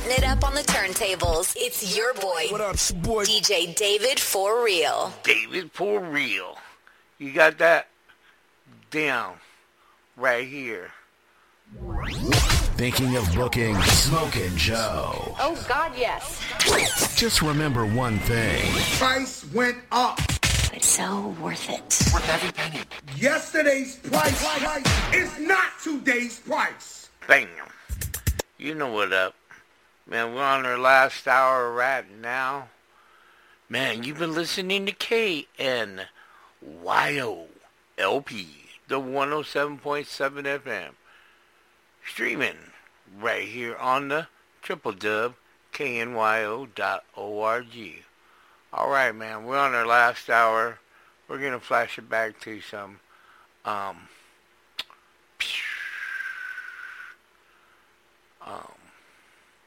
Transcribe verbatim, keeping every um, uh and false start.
Cutting it up on the turntables. It's your boy. What up, boy? D J David For Real. David For Real. You got that down right here. Thinking of booking Smokin' Joe? Oh, God, yes. Just remember one thing. Price went up. It's so worth it. Worth every penny. Yesterday's price, price is not today's price. Bam. You know what up. Man, we're on our last hour right now. Man, you've been listening to K N Y O L P, the one oh seven point seven F M. Streaming right here on the triple dub K N Y O dot org. Alright, man, we're on our last hour. We're going to flash it back to some um, um